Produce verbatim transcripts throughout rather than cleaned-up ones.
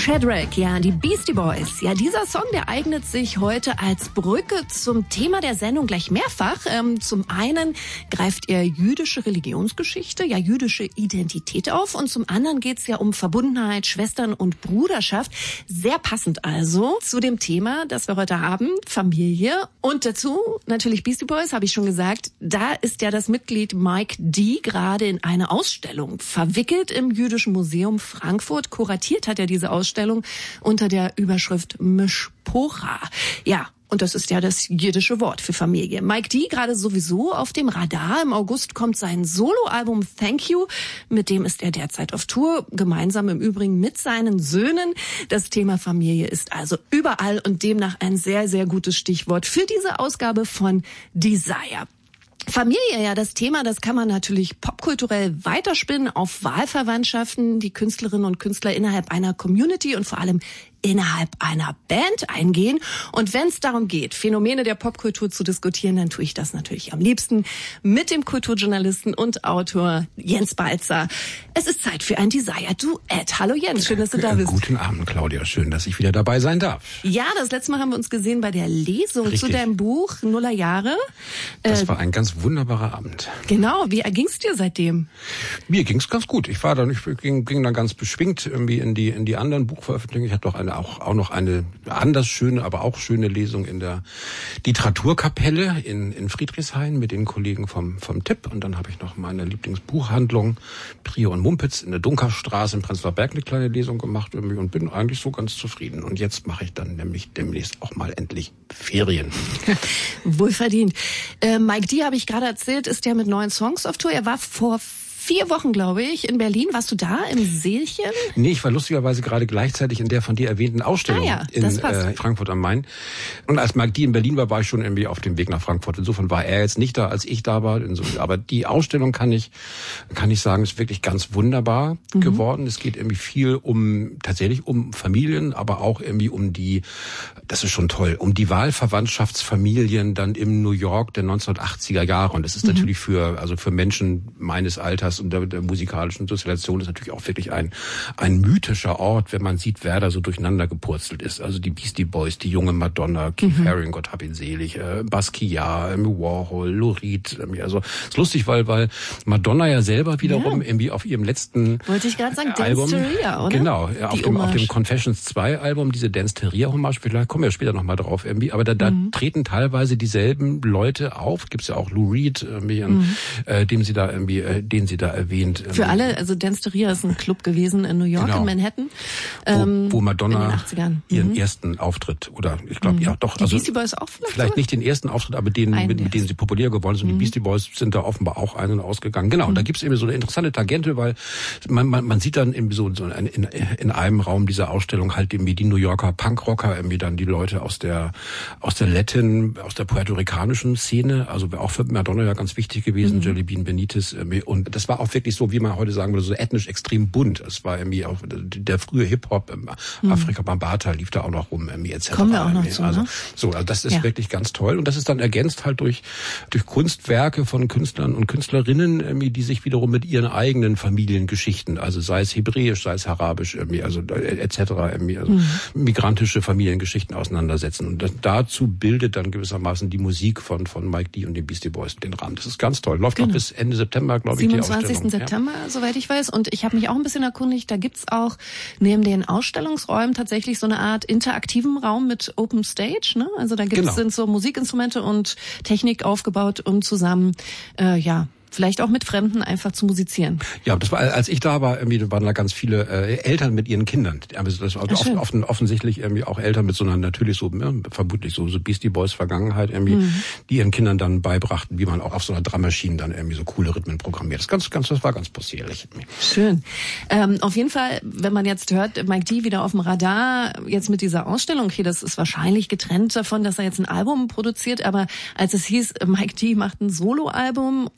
Shadrach, ja, die Beastie Boys. Ja, dieser Song, der eignet sich heute als Brücke zum Thema der Sendung gleich mehrfach. Ähm, zum einen greift er jüdische Religionsgeschichte, ja, jüdische Identität auf, und zum anderen geht's ja um Verbundenheit, Schwestern und Bruderschaft. Sehr passend also zu dem Thema, das wir heute haben, Familie. Und dazu natürlich Beastie Boys, habe ich schon gesagt. Da ist ja das Mitglied Mike D. gerade in eine Ausstellung verwickelt im Jüdischen Museum Frankfurt. Kuratiert hat er diese Ausstellung unter der Überschrift Mishpocha. Ja, und das ist ja das jiddische Wort für Familie. Mike D. gerade sowieso auf dem Radar. Im August kommt sein Soloalbum Thank You. Mit dem ist er derzeit auf Tour, gemeinsam im Übrigen mit seinen Söhnen. Das Thema Familie ist also überall und demnach ein sehr, sehr gutes Stichwort für diese Ausgabe von Desire. Familie, ja, das Thema, das kann man natürlich popkulturell weiterspinnen auf Wahlverwandtschaften, die Künstlerinnen und Künstler innerhalb einer Community und vor allem innerhalb einer Band eingehen. Und wenn es darum geht, Phänomene der Popkultur zu diskutieren, dann tue ich das natürlich am liebsten mit dem Kulturjournalisten und Autor Jens Balzer. Es ist Zeit für ein Desire-Duett. Hallo Jens, schön, dass du da bist. Guten Abend, Claudia. Schön, dass ich wieder dabei sein darf. Ja, das letzte Mal haben wir uns gesehen bei der Lesung Richtig. zu deinem Buch Nullerjahre. Das äh, war ein ganz wunderbarer Abend. Genau, wie erging's dir seitdem? Mir ging's ganz gut. Ich war dann, ich ging, ging dann ganz beschwingt irgendwie in die in die anderen Buchveröffentlichungen. Ich hatte doch eine auch auch noch eine anders schöne, aber auch schöne Lesung in der Literaturkapelle in in Friedrichshain mit den Kollegen vom vom Tipp, und dann habe ich noch meine Lieblingsbuchhandlung Prior und Mumpitz in der Dunkerstraße in Prenzlauer Berg eine kleine Lesung gemacht irgendwie und bin eigentlich so ganz zufrieden. Und jetzt mache ich dann nämlich demnächst auch mal endlich Ferien. Wohlverdient. Äh, Mike D., habe ich gerade erzählt, ist ja mit neuen Songs auf Tour. Er war vor vier Wochen, glaube ich, in Berlin. Warst du da im Seelchen? Nee, ich war lustigerweise gerade gleichzeitig in der von dir erwähnten Ausstellung ah ja, in äh, Frankfurt am Main. Und als Mike D. in Berlin war, war ich schon irgendwie auf dem Weg nach Frankfurt. Insofern war er jetzt nicht da, als ich da war. Insofern, aber die Ausstellung kann ich kann ich sagen, ist wirklich ganz wunderbar mhm. geworden. Es geht irgendwie viel um, tatsächlich um Familien, aber auch irgendwie um die, das ist schon toll, um die Wahlverwandtschaftsfamilien dann im New York der neunzehnhundertachtziger Jahre. Und das ist mhm. natürlich für, also für Menschen meines Alters und der, der musikalischen Sozialisation ist natürlich auch wirklich ein ein mythischer Ort, wenn man sieht, wer da so durcheinander gepurzelt ist. Also die Beastie Boys, die junge Madonna, Keith mhm. Haring, Gott hab ihn selig, äh, Basquiat, Warhol, Lou Reed. Äh, also ist lustig, weil weil Madonna ja selber wiederum ja. irgendwie auf ihrem letzten Wollte ich gerade sagen, Album, Danceteria, oder? Genau, ja, auf, dem, auf dem Confessions zwei Album, diese Danceteria-Hommage, vielleicht kommen wir später nochmal drauf irgendwie, aber da, da mhm. treten teilweise dieselben Leute auf. Gibt's ja auch Lou Reed, irgendwie, mhm. äh, dem sie da irgendwie, äh, den sie da erwähnt. Für alle, also Danceteria ist ein Club gewesen in New York, genau. in Manhattan. Ähm, wo, wo Madonna in den achtzigern. ihren mhm. ersten Auftritt, oder ich glaube, mhm. ja doch. Die also Beastie Boys auch vielleicht? Vielleicht so? Nicht den ersten Auftritt, aber den, mit, mit denen sie populär geworden sind. Mhm. Die Beastie Boys sind da offenbar auch ein- und ausgegangen. Genau, mhm. und da gibt's eben so eine interessante Tangente, weil man, man, man sieht dann eben so, so in, in einem Raum dieser Ausstellung halt irgendwie die New Yorker Punkrocker, irgendwie dann die Leute aus der aus der Latin, aus der puerto-ricanischen Szene, also auch für Madonna ja ganz wichtig gewesen, mhm. Jelly Bean Benitez, und das war auch wirklich so, wie man heute sagen würde, so ethnisch extrem bunt. Es war irgendwie auch der frühe Hip-Hop, mhm. Afrika Bambata lief da auch noch rum, irgendwie et cetera. Kommen wir auch noch zu, also, ne? So, also das ist ja. wirklich ganz toll, und das ist dann ergänzt halt durch durch Kunstwerke von Künstlern und Künstlerinnen, irgendwie, die sich wiederum mit ihren eigenen Familiengeschichten, also sei es hebräisch, sei es arabisch, irgendwie, also et cetera, irgendwie, also mhm. migrantische Familiengeschichten auseinandersetzen. Und das, dazu bildet dann gewissermaßen die Musik von von Mike D. und den Beastie Boys den Rahmen. Das ist ganz toll. Läuft genau. noch bis Ende September, glaube ich, die Ausstellung. siebenundzwanzigsten September, ja? Soweit ich weiß. Und ich habe mich auch ein bisschen erkundigt, da gibt's auch neben den Ausstellungsräumen tatsächlich so eine Art interaktiven Raum mit Open Stage, ne? Also da gibt's genau. sind so Musikinstrumente und Technik aufgebaut, um zusammen äh, ja vielleicht auch mit Fremden einfach zu musizieren. Ja, das war, als ich da war, irgendwie waren da ganz viele äh, Eltern mit ihren Kindern. Also das war offen, offen, offensichtlich irgendwie auch Eltern mit so einer natürlich so, ja, vermutlich so, so Beastie Boys Vergangenheit irgendwie, mhm. die ihren Kindern dann beibrachten, wie man auch auf so einer Drummaschine dann irgendwie so coole Rhythmen programmiert. Das ganz, ganz, das war ganz possierlich. Schön. Ähm, auf jeden Fall, wenn man jetzt hört, Mike D. wieder auf dem Radar, jetzt mit dieser Ausstellung, okay, das ist wahrscheinlich getrennt davon, dass er jetzt ein Album produziert, aber als es hieß, Mike D. macht ein Soloalbum und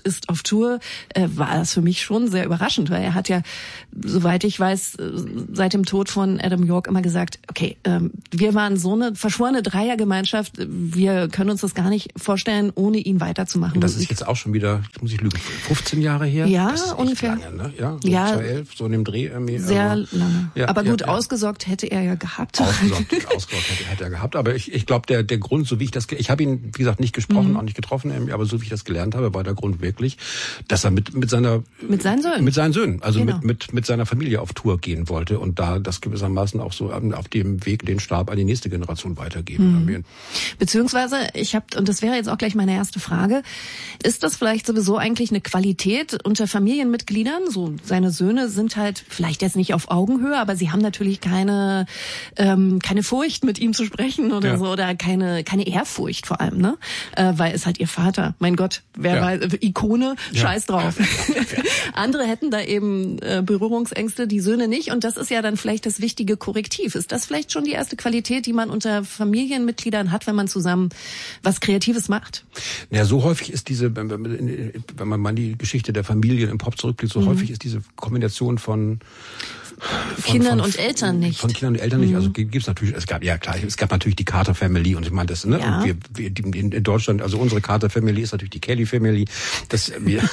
ist auf Tour, äh, war das für mich schon sehr überraschend, weil er hat ja, soweit ich weiß, seit dem Tod von Adam York immer gesagt, okay, ähm, wir waren so eine verschworene Dreiergemeinschaft, wir können uns das gar nicht vorstellen, ohne ihn weiterzumachen. Und das ist jetzt auch schon wieder, muss ich lügen, fünfzehn Jahre her? Ja, das ist echt ungefähr. Lange, ne? Ja, so ja, zweitausendelf, so in dem Dreh irgendwie. Sehr also, lange. Ja, aber gut, ja, ja. ausgesorgt hätte er ja gehabt. Ausgesorgt, ausgesorgt hätte, hätte er gehabt. Aber ich, ich glaube, der, der Grund, so wie ich das, ich habe ihn, wie gesagt, nicht gesprochen, mhm. auch nicht getroffen, aber so wie ich das gelernt habe, war der Grund wirklich, dass er mit, mit seiner, mit seinen Söhnen, mit seinen Söhnen, also genau. mit, mit, mit seiner Familie auf Tour gehen wollte und da das gewissermaßen auch so auf dem Weg den Stab an die nächste Generation weitergeben. Mhm. Beziehungsweise, ich habe, und das wäre jetzt auch gleich meine erste Frage, ist das vielleicht sowieso eigentlich eine Qualität unter Familienmitgliedern? So, seine Söhne sind halt vielleicht jetzt nicht auf Augenhöhe, aber sie haben natürlich keine, ähm, keine Furcht, mit ihm zu sprechen oder ja. so, oder keine, keine Ehrfurcht vor allem, ne? Äh, weil es halt ihr Vater, mein Gott, wer ja. weiß, Ikone, ja. scheiß drauf. Andere hätten da eben äh, Berührungsängste, die Söhne nicht, und das ist ja dann vielleicht das wichtige Korrektiv. Ist das vielleicht schon die erste Qualität, die man unter Familienmitgliedern hat, wenn man zusammen was Kreatives macht? Ja, so häufig ist diese, wenn man mal die Geschichte der Familien im Pop zurückblickt, so mhm. häufig ist diese Kombination von Von, Kindern von, und Eltern nicht. Von Kindern und Eltern nicht. Also gibt's natürlich, es gab, ja klar, es gab natürlich die Carter Family und ich meine das, ne? Ja. Und wir, wir die, in Deutschland, also unsere Carter Family ist natürlich die Kelly Family. Das, wir,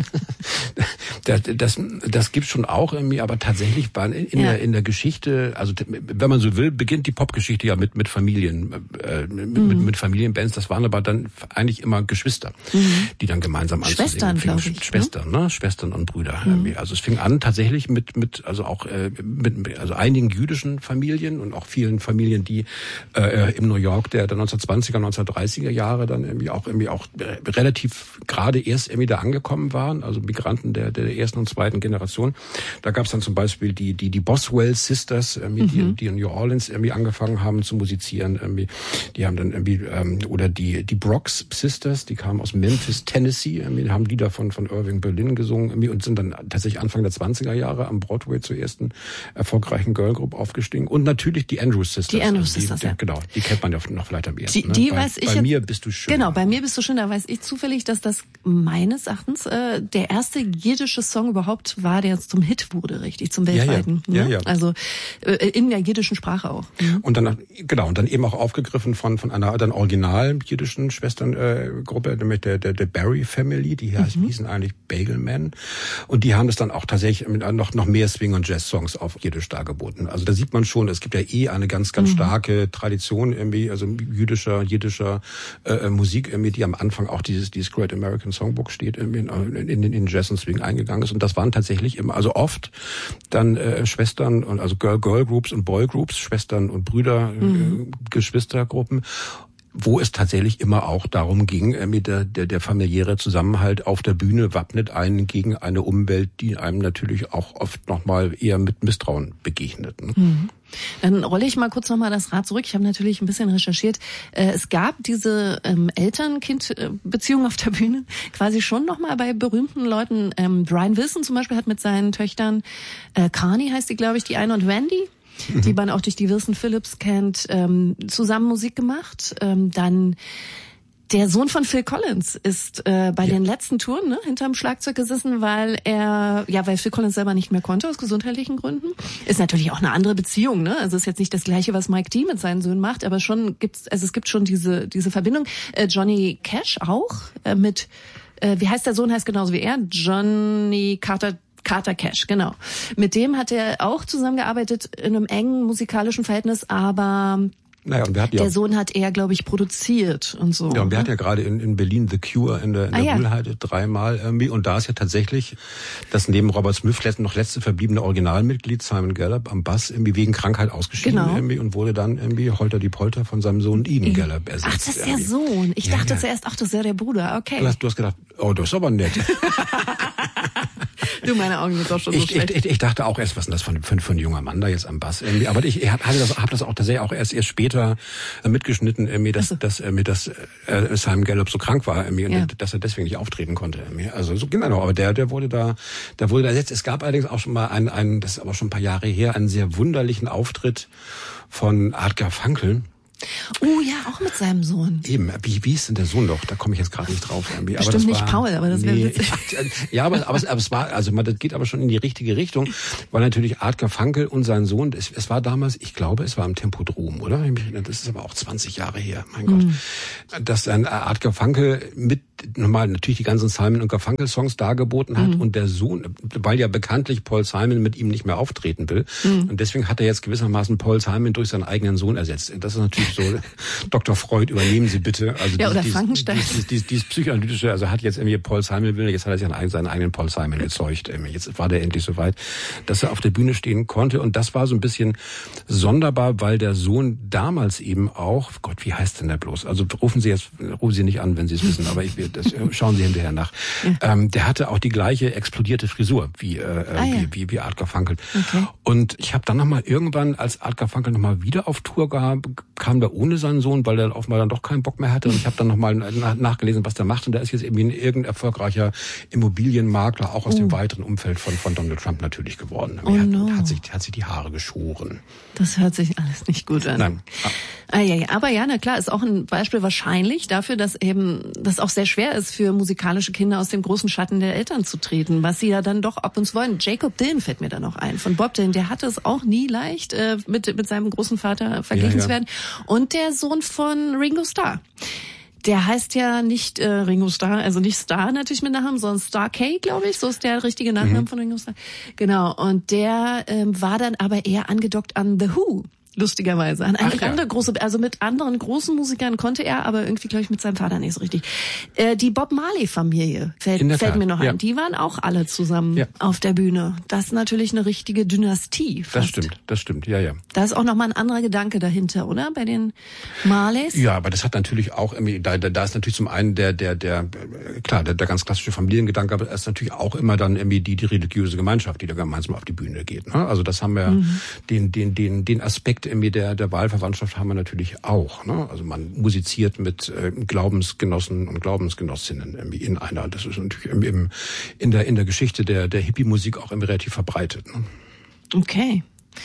das, das, das gibt's schon auch irgendwie, aber tatsächlich waren in, in ja. der in der Geschichte, also wenn man so will, beginnt die Popgeschichte ja mit mit Familien, äh, mit, mhm. mit, mit Familienbands. Das waren aber dann eigentlich immer Geschwister, mhm. die dann gemeinsam anzusingen. Schwestern, glaube ich. Schwestern, ne? Schwestern und Brüder. Mhm. Also es fing an tatsächlich mit mit also auch mit also einigen jüdischen Familien und auch vielen Familien, die äh, im New York der, der neunzehnhundertzwanziger, neunzehnhundertdreißiger Jahre dann irgendwie auch irgendwie auch äh, relativ gerade erst irgendwie da angekommen waren, also Migranten der der ersten und zweiten Generation. Da gab es dann zum Beispiel die die die Boswell Sisters, irgendwie, mhm. die, die in New Orleans irgendwie angefangen haben zu musizieren, irgendwie. Die haben dann irgendwie ähm, oder die die Brox Sisters, die kamen aus Memphis, Tennessee, irgendwie, haben Lieder von von Irving Berlin gesungen irgendwie und sind dann tatsächlich Anfang der zwanziger Jahre am Broadway zur ersten erfolgreichen Girlgroup aufgestiegen. Und natürlich die Andrews Sisters. Die Andrews also die, Sisters, ja. Genau, die kennt man ja noch vielleicht am ersten. Die, die ne? weiß bei, ich bei jetzt, mir bist du schön. Genau, bei mir bist du schön. Da weiß ich zufällig, dass das meines Erachtens äh, der erste jiddische Song überhaupt war, der zum Hit wurde, richtig, zum weltweiten. Ja, ja. Ne? Ja, ja. Also äh, in der jiddischen Sprache auch. Mhm. Und dann genau und dann eben auch aufgegriffen von von einer dann original jiddischen Schwesterngruppe, äh, nämlich der der der Barry Family, die mhm. hießen eigentlich Bagelman, und die haben das dann auch tatsächlich mit noch noch mehr Swing und Jazz Songs auf Jiddisch dargeboten. Also da sieht man schon, es gibt ja eh eine ganz ganz mhm. starke Tradition irgendwie, also jüdischer jiddischer äh, Musik irgendwie, die am Anfang auch dieses dieses Great American Songbook steht irgendwie in, in, in Jazz und Swing eingegangen ist, und das waren tatsächlich immer also oft dann äh, Schwestern und also Girl Girl Groups und Boy Groups, Schwestern und Brüder, mhm. äh, Geschwistergruppen, wo es tatsächlich immer auch darum ging, mit der, der, der familiäre Zusammenhalt auf der Bühne wappnet einen gegen eine Umwelt, die einem natürlich auch oft nochmal eher mit Misstrauen begegnet. Ne? Mhm. Dann rolle ich mal kurz nochmal das Rad zurück. Ich habe natürlich ein bisschen recherchiert. Es gab diese ähm, Eltern-Kind-Beziehung auf der Bühne quasi schon nochmal bei berühmten Leuten. Ähm, Brian Wilson zum Beispiel hat mit seinen Töchtern, äh, Carney heißt die, glaube ich, die eine, und Wendy, mhm. die man auch durch die Wilson Phillips kennt, ähm, zusammen Musik gemacht. Ähm, dann der Sohn von Phil Collins ist äh, bei ja. den letzten Touren ne, hinterm Schlagzeug gesessen, weil er, ja, weil Phil Collins selber nicht mehr konnte aus gesundheitlichen Gründen. Ist natürlich auch eine andere Beziehung, ne? Also ist jetzt nicht das Gleiche, was Mike D mit seinen Söhnen macht, aber schon gibt's, also es gibt schon diese diese Verbindung. Äh, Johnny Cash auch äh, mit, äh, wie heißt der Sohn, heißt genauso wie er, Johnny Carter. Carter Cash, genau. Mit dem hat er auch zusammengearbeitet in einem engen musikalischen Verhältnis, aber naja, und wir hatten ja, der Sohn hat eher, glaube ich, produziert und so. Ja, und wir ne? hatten ja gerade in, in Berlin The Cure in der, in ah, der ja. Mühlheide dreimal irgendwie. Und da ist ja tatsächlich das neben Robert Smith noch letzte verbliebene Originalmitglied Simon Gallup am Bass irgendwie wegen Krankheit ausgeschieden genau. irgendwie und wurde dann irgendwie Holter die Polter von seinem Sohn Ian Gallup ersetzt. Ach, das ist irgendwie. der Sohn. Ich ja, dachte ja. zuerst, ach, das ist ja der Bruder. Okay. Du hast, du hast gedacht, oh, das ist aber nett. Du, meine Augen sind doch schon so ich, schlecht. Ich, ich, ich dachte auch erst, was ist denn das für, für, für ein junger Mann da jetzt am Bass irgendwie. Aber ich, ich hatte das, habe das auch tatsächlich auch erst erst später mitgeschnitten, irgendwie, dass, also. dass, irgendwie, dass äh, Simon Gallup so krank war irgendwie, ja. und dass er deswegen nicht auftreten konnte. Irgendwie. Also so genau, aber der, der wurde da, der wurde da jetzt. Es gab allerdings auch schon mal einen, einen, das ist aber schon ein paar Jahre her, einen sehr wunderlichen Auftritt von Artgar Funkel. Oh ja, auch mit seinem Sohn. Eben, wie, wie ist denn der Sohn doch? Da komme ich jetzt gerade nicht drauf. Irgendwie. Bestimmt aber das nicht war, Paul, aber das wäre nee, witzig. Ja, aber, aber, es, aber es war, also man, das geht aber schon in die richtige Richtung, weil natürlich Art Garfunkel und sein Sohn, es, es war damals, ich glaube, es war im Tempodrom, oder? Das ist aber auch zwanzig Jahre her, mein Gott. Mhm. Dass ein Art Garfunkel mit, normal natürlich die ganzen Simon und Garfunkel Songs dargeboten hat mhm. und der Sohn, weil ja bekanntlich Paul Simon mit ihm nicht mehr auftreten will. Mhm. Und deswegen hat er jetzt gewissermaßen Paul Simon durch seinen eigenen Sohn ersetzt. Das ist natürlich so, Doktor Freud, übernehmen Sie bitte. Also ja, oder dieses, Frankenstein. Dieses, dieses, dieses psychoanalytische, also hat jetzt irgendwie Paul Simon will, jetzt hat er sich seinen eigenen Paul Simon gezeugt. Jetzt war der endlich so weit, dass er auf der Bühne stehen konnte. Und das war so ein bisschen sonderbar, weil der Sohn damals eben auch, Gott, wie heißt denn der bloß? Also rufen Sie jetzt, rufen Sie nicht an, wenn Sie es wissen, aber ich will, das schauen Sie hinterher nach. Ja. Ähm, der hatte auch die gleiche explodierte Frisur wie, äh, ah, wie, ja. wie, wie Art Garfunkel. Okay. Und ich habe dann nochmal irgendwann, als Art Garfunkel nochmal wieder auf Tour kam, kam der ohne seinen Sohn, weil der offenbar dann doch keinen Bock mehr hatte. Und ich habe dann nochmal nachgelesen, was der macht. Und der ist jetzt irgendwie ein irgendein erfolgreicher Immobilienmakler, auch aus oh. dem weiteren Umfeld von, von Donald Trump natürlich geworden. Oh er hat, no. hat, sich, hat sich die Haare geschoren. Das hört sich alles nicht gut an. Nein. Ah, ja, ja. Aber ja, na klar, ist auch ein Beispiel wahrscheinlich dafür, dass eben das auch sehr schwer ist für musikalische Kinder aus dem großen Schatten der Eltern zu treten, was sie ja dann doch ab und zu wollen. Jacob Dylan fällt mir da noch ein, von Bob Dylan, der hatte es auch nie leicht, äh, mit, mit seinem großen Vater verglichen ja, ja. zu werden. Und der Sohn von Ringo Starr. Der heißt ja nicht äh, Ringo Starr, also nicht Starr natürlich mit Namen, sondern Starr K, glaube ich. So ist der richtige Nachname mhm. von Ringo Starr. Genau. Und der ähm, war dann aber eher angedockt an The Who. Lustigerweise. An eine ja. andere große, also mit anderen großen Musikern konnte er, aber irgendwie, glaube ich, mit seinem Vater nicht so richtig. Äh, die Bob Marley-Familie fällt, fällt Tat. mir noch ja. ein. Die waren auch alle zusammen ja. auf der Bühne. Das ist natürlich eine richtige Dynastie. Fast. Das stimmt, das stimmt, ja, ja. Da ist auch nochmal ein anderer Gedanke dahinter, oder? Bei den Marleys? Ja, aber das hat natürlich auch irgendwie, da, da, da ist natürlich zum einen der, der, der, klar, der, der ganz klassische Familiengedanke, aber es ist natürlich auch immer dann irgendwie die, die religiöse Gemeinschaft, die da gemeinsam auf die Bühne geht. Ne? Also das haben wir, mhm. den, den, den, den Aspekt irgendwie der, der Wahlverwandtschaft haben wir natürlich auch. Ne? Also man musiziert mit äh, Glaubensgenossen und Glaubensgenossinnen irgendwie in einer. Das ist natürlich im, im, in der in der Geschichte der der Hippie-Musik auch irgendwie relativ verbreitet. Ne? Okay.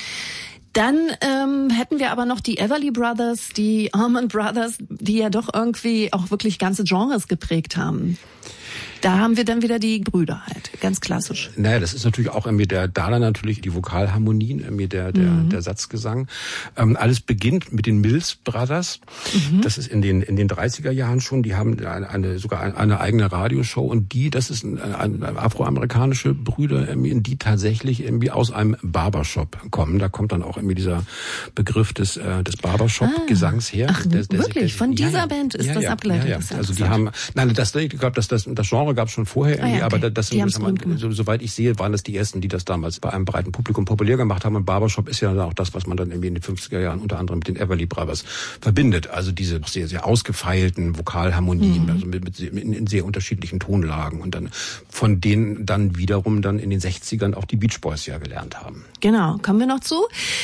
Dann ähm, hätten wir aber noch die Everly Brothers, die Allman Brothers, die ja doch irgendwie auch wirklich ganze Genres geprägt haben. Da haben wir dann wieder die Brüder halt, ganz klassisch. Naja, das ist natürlich auch irgendwie der, da dann natürlich die Vokalharmonien, irgendwie der, der, mhm. der Satzgesang. Ähm, alles beginnt mit den Mills Brothers. Mhm. Das ist in den, in den dreißiger Jahren schon. Die haben eine, eine sogar eine, eine eigene Radioshow und die, das ist eine, eine afroamerikanische Brüder, irgendwie, die tatsächlich irgendwie aus einem Barbershop kommen. Da kommt dann auch irgendwie dieser Begriff des, äh, des Barbershop-Gesangs her. Ach, der, der, wirklich? der, Von dieser ja, Band ist ja, das ja, abgeleitet? Ja, ja. Also die haben, nein, das, ich glaube, das, das, das Genre gab es schon vorher irgendwie, ah, ja, okay. aber das, das haben, so, soweit ich sehe, waren das die ersten, die das damals bei einem breiten Publikum populär gemacht haben. Und Barbershop ist ja auch das, was man dann irgendwie in den fünfziger Jahren unter anderem mit den Everly Brothers verbindet. Also diese sehr, sehr ausgefeilten Vokalharmonien, mhm. also mit, mit in, in sehr unterschiedlichen Tonlagen und dann von denen dann wiederum dann in den sechzigern auch die Beach Boys ja gelernt haben. Genau, kommen wir noch zu.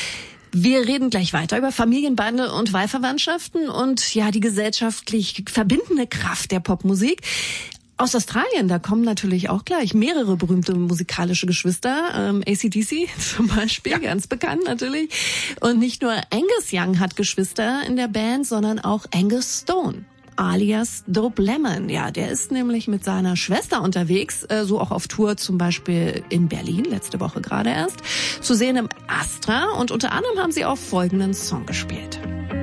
Wir reden gleich weiter über Familienbande und Wahlverwandtschaften und ja, die gesellschaftlich verbindende Kraft der Popmusik. Aus Australien, da kommen natürlich auch gleich mehrere berühmte musikalische Geschwister, ähm, A C D C zum Beispiel, ja. ganz bekannt natürlich. Und nicht nur Angus Young hat Geschwister in der Band, sondern auch Angus Stone, alias Dope Lemon. Ja, der ist nämlich mit seiner Schwester unterwegs, äh, so auch auf Tour zum Beispiel in Berlin, letzte Woche gerade erst, zu sehen im Astra. Und unter anderem haben sie auch folgenden Song gespielt.